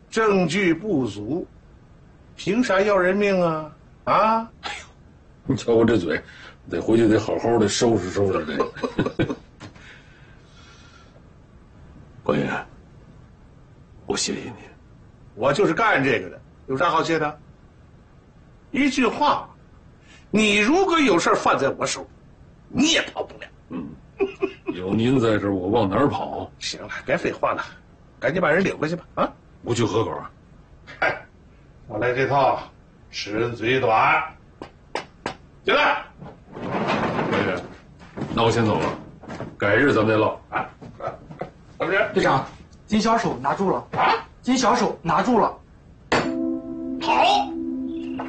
证据不足，凭啥要人命啊？啊！ 哎呦，你瞧我这嘴，得回去得好好的收拾收拾这个。官爷，我谢谢你。 我就是干这个的，有啥好谢的？一句话，你如果有事犯在我手，你也跑不了。 有您在这儿，我往哪儿跑？ 行了，别废话了，赶紧把人领回去吧。啊， 不去河口。 嗨，我来这套，吃人嘴短。进来。 官爷，那我先走了，改日咱们再唠。 啊，怎么着？ 队长，金小手拿住了啊！金小手拿住了。